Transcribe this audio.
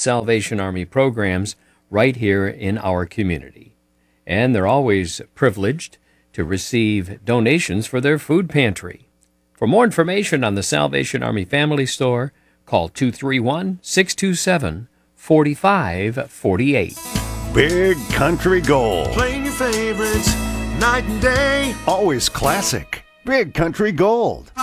Salvation Army programs right here in our community. And they're always privileged to receive donations for their food pantry. For more information on the Salvation Army Family Store, call 231-627-4548. Big Country Gold. Playing your favorites night and day. Always classic. Big Country Gold.